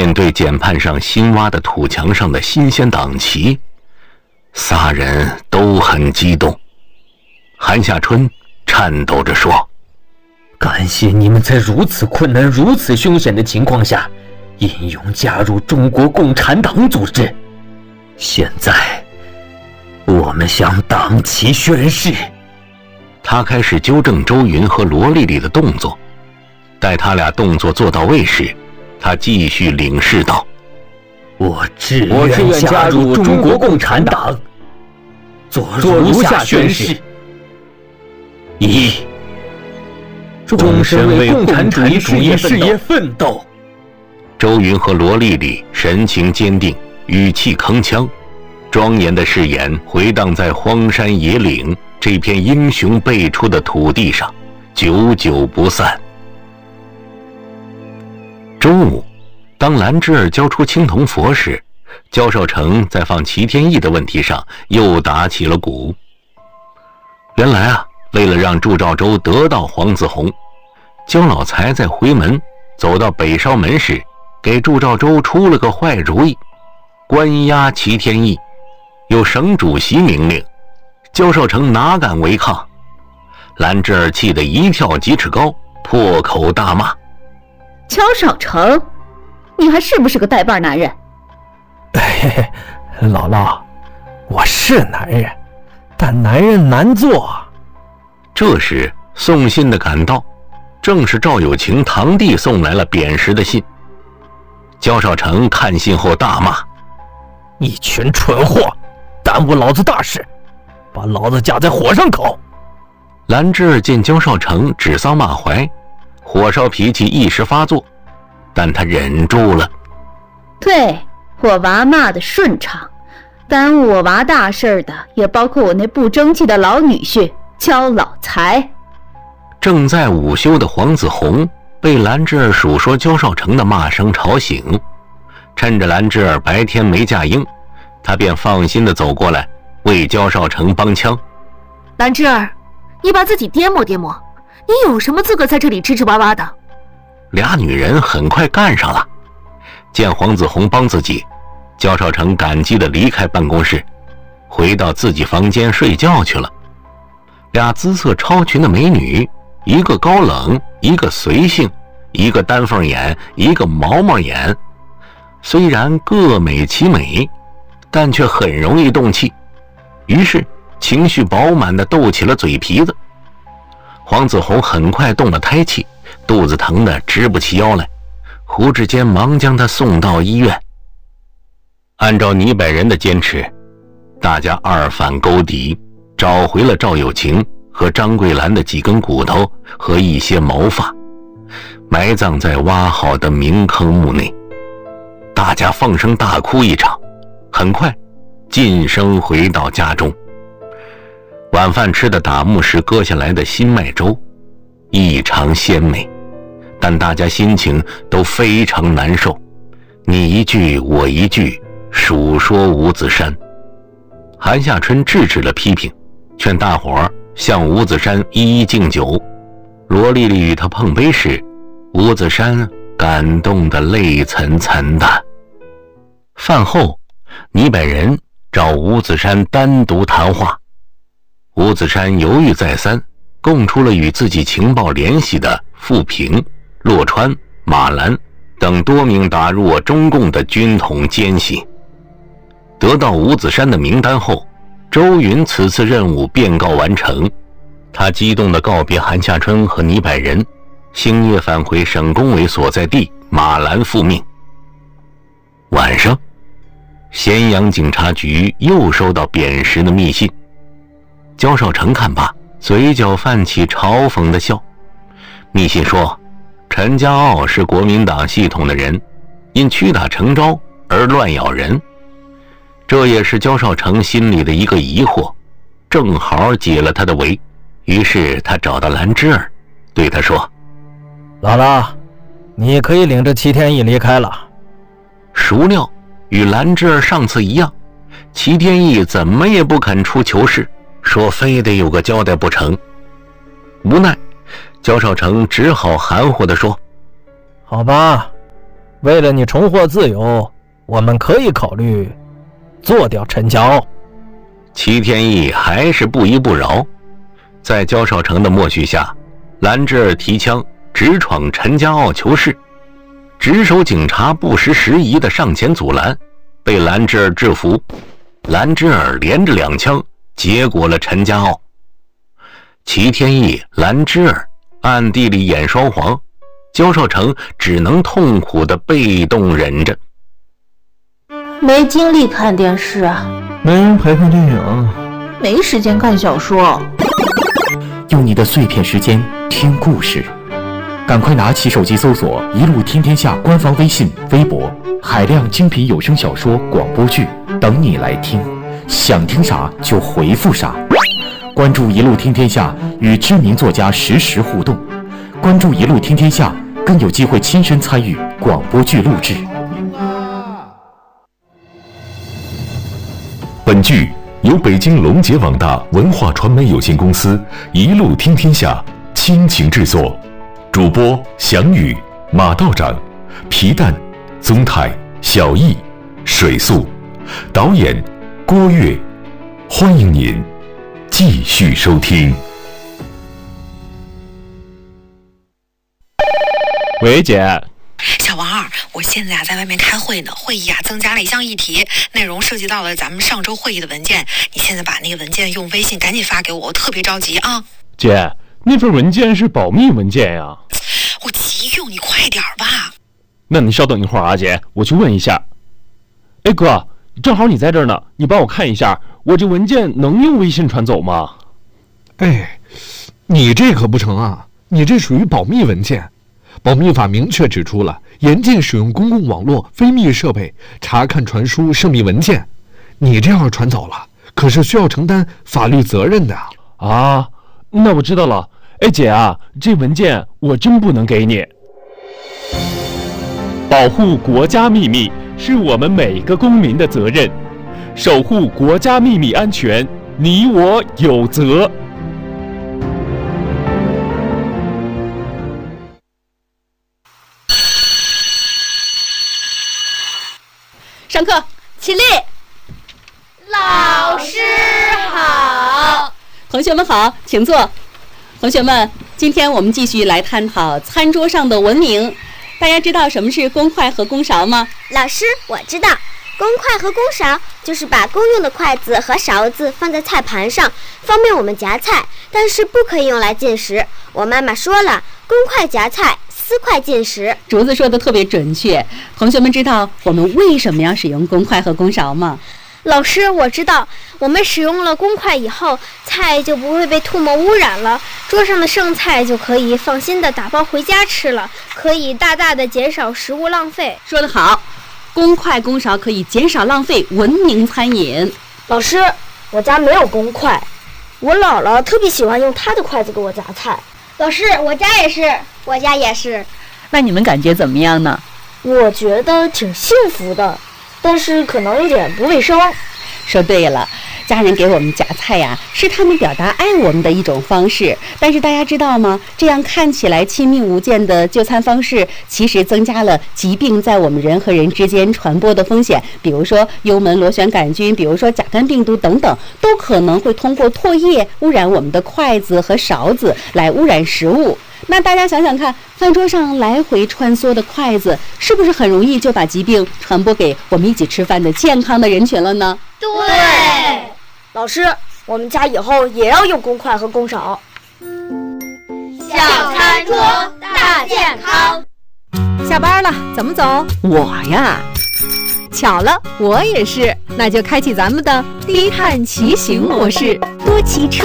面对简判上新挖的土墙上的新鲜党旗，仨人都很激动。韩夏春颤抖着说： 感谢你们在如此困难如此凶险的情况下英勇加入中国共产党组织，现在我们向党旗宣誓。 他开始纠正周云和罗丽丽的动作，待他俩动作做到位时，他继续领示道： 我志愿加入中国共产党，做如下宣誓：一、终身为共产主义事业奋斗。 周云和罗丽丽神情坚定，语气铿锵，庄严的誓言回荡在荒山野岭这片英雄辈出的土地上，久久不散。中午，当兰芝儿交出青铜佛时，焦少成在放齐天意的问题上又打起了鼓。原来啊，为了让祝兆州得到黄子弘，焦老财在回门走到北稍门时，给祝兆州出了个坏主意，关押齐天意。有省主席明令，焦少成哪敢违抗？兰芝儿气得一跳几尺高，破口大骂： 焦少成，你还是不是个带把男人？ 姥姥，我是男人，但男人难做。 这时送信的赶到，正是赵有情堂弟送来了贬实的信。焦少成看信后大骂： 一群蠢货，耽误老子大事，把老子架在火上烤。 兰芝儿见焦少成指桑骂槐，火烧脾气一时发作，但他忍住了。 对，我娃骂得顺畅，耽误我娃大事的也包括我那不争气的老女婿焦老财。 正在午休的黄子弘被兰芝儿数说焦少成的骂声吵醒，趁着兰芝儿白天没架鹰，他便放心地走过来为焦少成帮腔。 兰芝儿，你把自己掂摸掂摸，你有什么资格在这里吱吱哇哇的？ 俩女人很快干上了。见黄子弘帮自己，焦少成感激地离开办公室，回到自己房间睡觉去了。俩姿色超群的美女，一个高冷，一个随性，一个丹凤眼，一个毛毛眼，虽然各美其美，但却很容易动气，于是情绪饱满地斗起了嘴皮子。黄子弘很快动了胎气，肚子疼得直不起腰来，胡志坚忙将他送到医院。按照倪百人的坚持，大家二反勾敌，找回了赵有情和张桂兰的几根骨头和一些毛发，埋葬在挖好的明坑墓内。大家放声大哭一场，很快晋升回到家中。晚饭吃的打木时割下来的新麦粥，异常鲜美，但大家心情都非常难受，你一句我一句，数说吴子山。韩夏春制止了批评，劝大伙儿向吴子山一一敬酒。罗丽丽与他碰杯时，吴子山感动得泪涔涔的。饭后，倪百人找吴子山单独谈话。吴子山犹豫再三，供出了与自己情报联系的傅平、洛川、马兰等多名打入我中共的军统奸细。得到吴子山的名单后，周云此次任务便告完成，他激动地告别韩夏春和倪百人，星夜返回省工委所在地马兰复命。晚上，咸阳警察局又收到贬实的密信。焦少成看罢，嘴角泛起嘲讽的笑。密信说，陈家傲是国民党系统的人，因屈打成招而乱咬人。这也是焦少成心里的一个疑惑，正好解了他的围。于是他找到兰芝儿，对他说： 姥姥，你可以领着齐天意离开了。 孰料与兰芝儿上次一样，齐天意怎么也不肯出糗事，说非得有个交代不成。无奈焦少成只好含糊地说： 好吧， 为了你重获自由，我们可以考虑做掉陈家傲。 齐天意还是不依不饶，在焦少成的默许下，兰芝儿提枪直闯陈家傲囚室，值守警察不识时宜的上前阻拦，被兰芝儿制服。兰芝儿连着2枪结果了陈家傲。齐天意、兰芝儿暗地里演双簧，焦少成只能痛苦地被动忍着。 没精力看电视啊， 没人陪看电影， 没时间看小说。 用你的碎片时间听故事，赶快拿起手机搜索一路听天下官方微信、微博，海量精品有声小说、广播剧等你来听，想听啥就回复啥。关注一路听天下，与知名作家实时互动。关注一路听天下，更有机会亲身参与广播剧录制。 本剧由北京龙杰网大文化传媒有限公司一路听天下倾情制作，主播翔宇、马道长、皮蛋、宗泰、小易、水素，导演郭跃。欢迎您继续收听。 喂，姐。 小王二，我现在在外面开会呢，会议增加了一项议题，内容涉及到了咱们上周会议的文件，你现在把那个文件用微信赶紧发给我，我特别着急啊。 姐，那份文件是保密文件呀。 我急用，你快点吧。 那你稍等一会儿啊，姐，我去问一下。哎哥，正好你在这儿呢，你帮我看一下，我这文件能用微信传走吗？ 哎，你这可不成啊，你这属于保密文件。保密法明确指出了，严禁使用公共网络、非密设备查看、传输涉密文件。你这要传走了，可是需要承担法律责任的啊。那我知道了。哎，姐啊，这文件我真不能给你。保护国家秘密是我们每个公民的责任，守护国家秘密安全，你我有责。 上课，起立。 老师好。 同学们好，请坐。同学们，今天我们继续来探讨餐桌上的文明。大家知道什么是公筷和公勺吗？ 老师，我知道，公筷和公勺就是把公用的筷子和勺子放在菜盘上，方便我们夹菜，但是不可以用来进食。我妈妈说了，公筷夹菜，私筷进食。 竹子说的特别准确。同学们知道我们为什么要使用公筷和公勺吗？ 老师，我知道，我们使用了公筷以后，菜就不会被唾沫污染了，桌上的剩菜就可以放心的打包回家吃了，可以大大的减少食物浪费。 说得好，公筷公勺可以减少浪费，文明餐饮。 老师，我家没有公筷，我姥姥特别喜欢用她的筷子给我夹菜。 老师，我家也是，我家也是。 那你们感觉怎么样呢？ 我觉得挺幸福的，但是可能有点不卫生。 说对了，家人给我们夹菜呀，是他们表达爱我们的一种方式。但是大家知道吗？这样看起来亲密无间的就餐方式，其实增加了疾病在我们人和人之间传播的风险。比如说幽门螺旋杆菌，比如说甲肝病毒等等，都可能会通过唾液污染我们的筷子和勺子，来污染食物。那大家想想看，饭桌上来回穿梭的筷子，是不是很容易就把疾病传播给我们一起吃饭的健康的人群了呢？ 对。 老师，我们家以后也要用公筷和公勺。 小餐桌大健康。 下班了，怎么走？ 我呀， 巧了，我也是。那就开启咱们的低碳骑行模式，多骑车。